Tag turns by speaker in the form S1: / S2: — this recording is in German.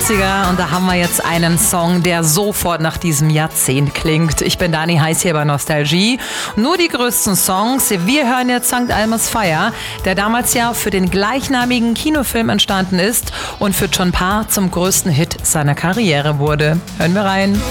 S1: 80er und da haben wir jetzt einen Song, der sofort nach diesem Jahrzehnt klingt. Ich bin Dani Heiß hier bei Nostalgie. Nur die größten Songs. Wir hören jetzt St. Elmo's Fire, der damals ja für den gleichnamigen Kinofilm entstanden ist und für John Parr zum größten Hit seiner Karriere wurde. Hören wir rein.